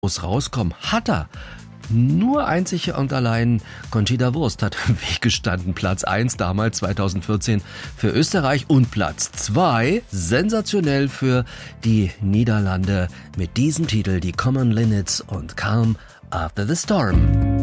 muss rauskommen. Hat er. Nur einzig und allein Conchita Wurst hat im Weg gestanden. Platz 1 damals 2014 für Österreich und Platz 2 sensationell für die Niederlande mit diesem Titel, die Common Linnets und Calm After the Storm.